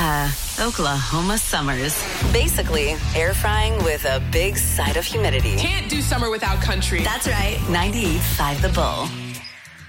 Oklahoma summers. Basically, air frying with a big side of humidity. Can't do summer without country. That's right. 98.5 The Bull.